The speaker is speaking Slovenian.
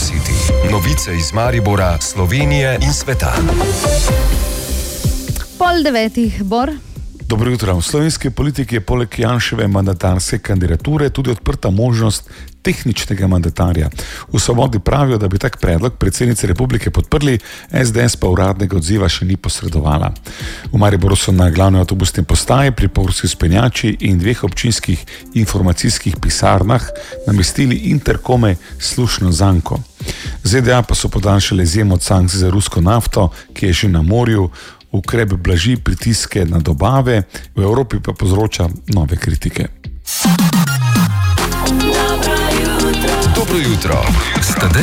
City. Novice iz Maribora, Slovenije in sveta. 8:30, Bor. Dobro jutro. V slovenski politiki je poleg Janševe mandatarske kandidature tudi odprta možnost tehničnega mandatarja. V Svobodi pravijo, da bi tak predlog predsednice republike podprli, SDS pa uradnega odziva še ni posredovala. V Mariboru so na glavni avtobusni postaji, pri Pohorski vzpenjači in 2 občinskih informacijskih pisarnah namestili interkome s slušno zanko. ZDA pa so podaljšale izjemo od sankcij za rusko nafto, ki je že na morju. Ukrep blaži pritiske na dobave, v Evropi pa povzroča nove kritike. Dobro jutro.